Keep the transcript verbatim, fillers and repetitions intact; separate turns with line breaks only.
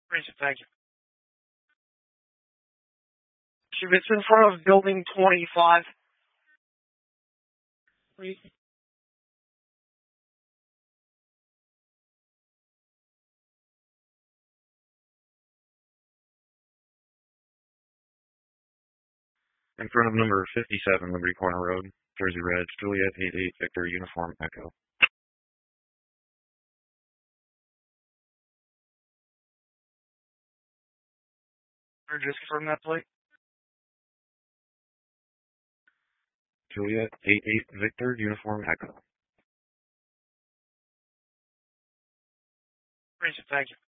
Appreciate it. Thank you. It's in front of building twenty-five. Please.
In front of number fifty-seven Liberty Corner Road, Jersey Reg, Juliet eight eight Victor Uniform Echo.
Or just confirm that plate.
Juliet eight eight Victor Uniform Echo.
Appreciate it. Thank you.